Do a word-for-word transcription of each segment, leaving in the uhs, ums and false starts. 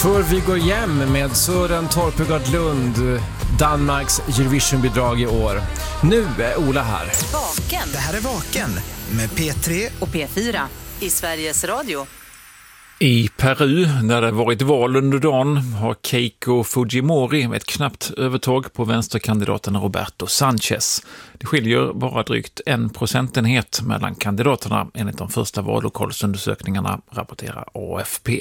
För vi går hem med Sören Torpegård Lund, Danmarks Eurovision-bidrag i år. Nu är Ola här. Vaken. Det här är Vaken med P tre och P fyra i Sveriges Radio. I Peru, där det varit val under dagen, har Keiko Fujimori ett knappt övertag på vänsterkandidaten Roberto Sanchez. Det skiljer bara drygt en procentenhet mellan kandidaterna enligt de första vallokalsundersökningarna, rapporterar A F P.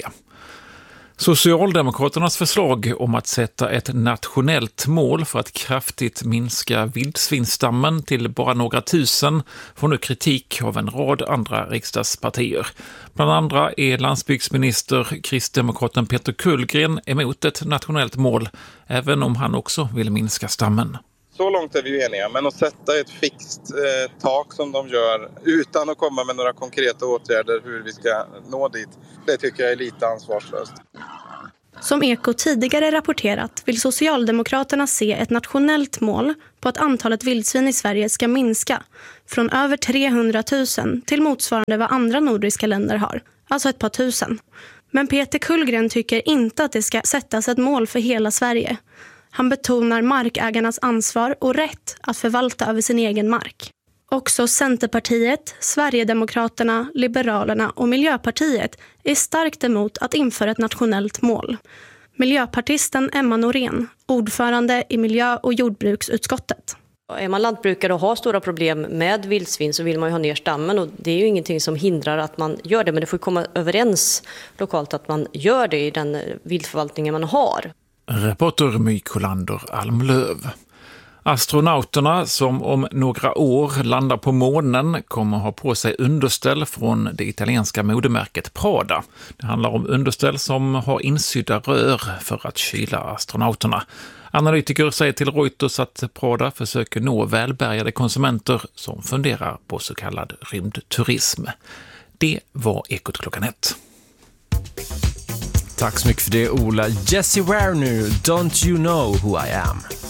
Socialdemokraternas förslag om att sätta ett nationellt mål för att kraftigt minska vildsvinsstammen till bara några tusen får nu kritik av en rad andra riksdagspartier. Bland andra är landsbygdsminister kristdemokraten Peter Kullgren emot ett nationellt mål, även om han också vill minska stammen. Så långt är vi ju eniga, men att sätta ett fixt eh, tak som de gör utan att komma med några konkreta åtgärder hur vi ska nå dit, det tycker jag är lite ansvarslöst. Som Eko tidigare rapporterat vill Socialdemokraterna se ett nationellt mål på att antalet vildsvin i Sverige ska minska från över trehundratusen till motsvarande vad andra nordiska länder har, alltså ett par tusen. Men Peter Kullgren tycker inte att det ska sättas ett mål för hela Sverige. Han betonar markägarnas ansvar och rätt att förvalta över sin egen mark. Också Centerpartiet, Sverigedemokraterna, Liberalerna och Miljöpartiet är starkt emot att införa ett nationellt mål. Miljöpartisten Emma Norén, ordförande i miljö- och jordbruksutskottet. Är man lantbrukare och har stora problem med vildsvin så vill man ju ha ner stammen, och det är ju ingenting som hindrar att man gör det, men det får komma överens lokalt att man gör det i den viltförvaltningen man har. Reporter My Kolander Almlöv. Astronauterna som om några år landar på månen kommer ha på sig underställ från det italienska modemärket Prada. Det handlar om underställ som har insydda rör för att kyla astronauterna. Analytiker säger till Reuters att Prada försöker nå välbärgade konsumenter som funderar på så kallad rymdturism. Det var Ekot klockan ett. Tack så mycket för det, Ola. Jessie Ware nu, Don't You Know Who I Am?